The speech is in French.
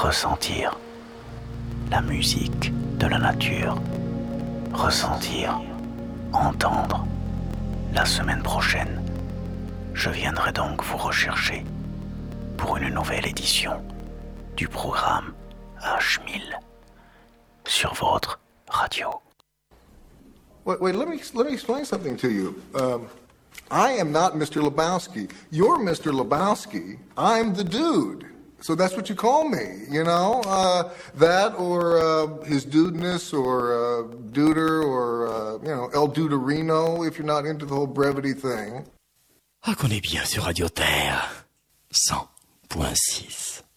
ressentir la musique de la nature, ressentir, entendre. La semaine prochaine, je viendrai donc vous rechercher pour une nouvelle édition du programme H1000 sur votre radio. Wait, let me explain something to you. I am not Mr. Lebowski. You're Mr. Lebowski. I'm the dude. So that's what you call me, you know? That or his dudeness or duder or, El Duderino if you're not into the whole brevity thing. Ah, qu'on est bien sur Radio Terre 100.6.